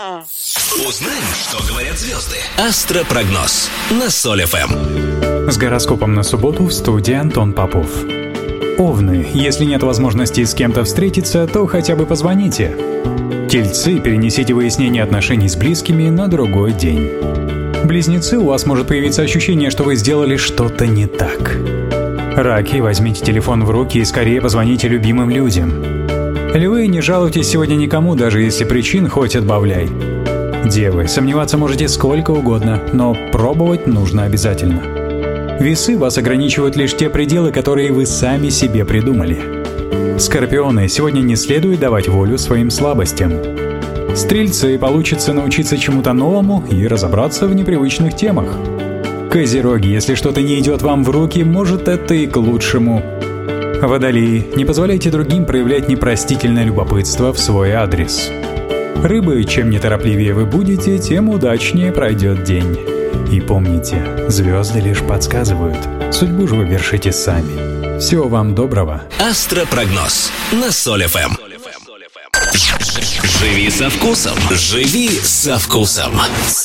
Узнаем, что говорят звезды. Астропрогноз на Соль ФМ. С гороскопом на субботу в студии Антон Попов. Овны, если нет возможности с кем-то встретиться, то хотя бы позвоните. Тельцы, перенесите выяснение отношений с близкими на другой день. Близнецы, у вас может появиться ощущение, что вы сделали что-то не так. Раки, возьмите телефон в руки и скорее позвоните любимым людям. Львы, не жалуйтесь сегодня никому, даже если причин хоть отбавляй. Девы, сомневаться можете сколько угодно, но пробовать нужно обязательно. Весы, вас ограничивают лишь те пределы, которые вы сами себе придумали. Скорпионы, сегодня не следует давать волю своим слабостям. Стрельцы, получится научиться чему-то новому и разобраться в непривычных темах. Козероги, если что-то не идет вам в руки, может, это и к лучшему. Водолеи, не позволяйте другим проявлять непростительное любопытство в свой адрес. Рыбы, чем неторопливее вы будете, тем удачнее пройдет день. И помните, звезды лишь подсказывают, судьбу же вы вершите сами. Всего вам доброго. Астропрогноз на Соль ФМ. Живи со вкусом. Живи со вкусом.